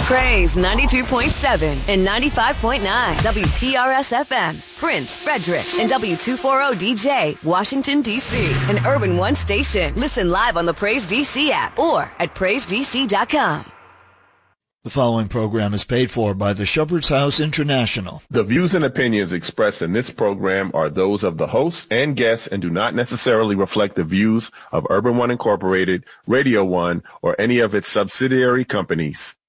Praise 92.7 and 95.9 WPRS FM, Prince, Frederick, and W240DJ, Washington, D.C. An Urban One station. Listen live on the Praise DC app or at PraiseDC.com. The following program is paid for by the Shepherd's House International. The views and opinions expressed in this program are those of the hosts and guests and do not necessarily reflect the views of Urban One Incorporated, Radio One, or any of its subsidiary companies.